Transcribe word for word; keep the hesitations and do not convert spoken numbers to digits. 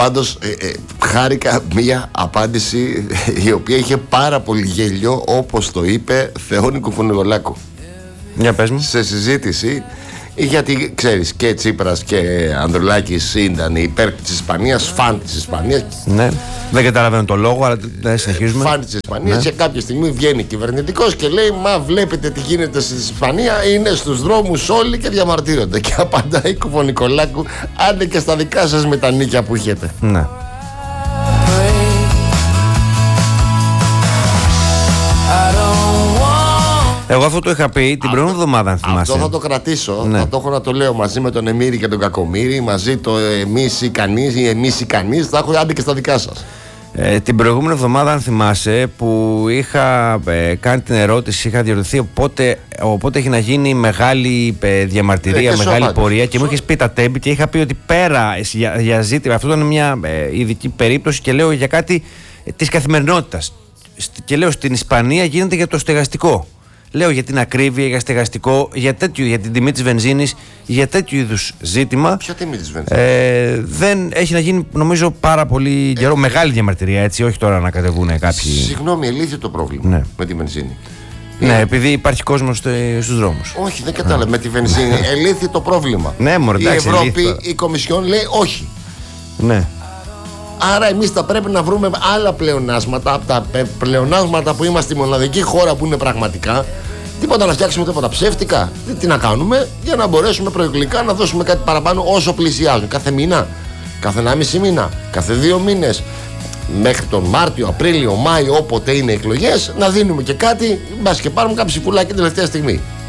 Πάντως ε, ε, χάρηκα μία απάντηση η οποία είχε πάρα πολύ γέλιο, όπως το είπε Θεόνη Κουφουνιγολάκου. Για πες μου. Σε συζήτηση, γιατί ξέρεις και Τσίπρας και Ανδρουλάκης ήταν υπέρ της Ισπανίας, φαν της Ισπανίας. Ναι, δεν καταλαβαίνω το λόγο, αλλά δεν συνεχίζουμε. Φαν της Ισπανίας, ναι. Και κάποια στιγμή βγαίνει κυβερνητικός και λέει: μα βλέπετε τι γίνεται στην Ισπανία, είναι στους δρόμους όλοι και διαμαρτύρονται. Και απαντάει Κουφουνικολάκου: άντε και στα δικά σας με τα νίκια που έχετε. Ναι. Εγώ αυτό το είχα πει την προηγούμενη εβδομάδα, αν θυμάσαι. Αυτό θα το κρατήσω. Ναι. Θα το έχω να το λέω μαζί με τον Εμμύρη και τον Κακομύρη. Μαζί το εμείς ή κανείς ή εμείς ή κανείς. Θα έχω άντε και στα δικά σας. Ε, την προηγούμενη εβδομάδα, αν θυμάσαι, που είχα ε, κάνει την ερώτηση, είχα διαρωτηθεί πότε, πότε έχει να γίνει μεγάλη ε, διαμαρτυρία, ε, μεγάλη σώμα, πορεία και σώμα. μου είχε πει τα τέμπη και είχα πει ότι πέρα για, για ζήτημα, αυτό ήταν μια ε, ειδική περίπτωση και λέω για κάτι ε, της καθημερινότητας. Και λέω στην Ισπανία γίνεται για το στεγαστικό. Λέω για την ακρίβεια, για στεγαστικό, για, τέτοιο, για την τιμή της βενζίνης, για τέτοιου είδους ζήτημα. Ποια τιμή της βενζίνης? Ε, δεν έχει να γίνει, νομίζω, πάρα πολύ καιρό. Ε, μεγάλη διαμαρτυρία, έτσι, όχι τώρα να κατεβούν κάποιοι. Συγγνώμη, ελύθη το πρόβλημα ναι. με τη βενζίνη. Ναι, ε, επειδή υπάρχει κόσμος στους δρόμους. Όχι, δεν κατάλαβα. Με τη βενζίνη ελύθη το πρόβλημα. Ναι, μωρέ, η εντάξει, Ευρώπη, ελύθη. η Κομισιόν λέει όχι. Ναι. Άρα εμείς θα πρέπει να βρούμε άλλα πλεονάσματα, από τα πλεονάσματα που είμαστε η μοναδική χώρα που είναι πραγματικά. Τίποτα να φτιάξουμε, τίποτα ψεύτικα. Τι, τι να κάνουμε για να μπορέσουμε προεκλογικά να δώσουμε κάτι παραπάνω όσο πλησιάζουν. Κάθε μήνα, κάθε ενάμιση μήνα, κάθε δύο μήνες. Μέχρι τον Μάρτιο, Απρίλιο, Μάιο, όποτε είναι εκλογές, να δίνουμε και κάτι. Μπας και πάρουμε κάποια ψηφουλάκι τελευταία στιγμή.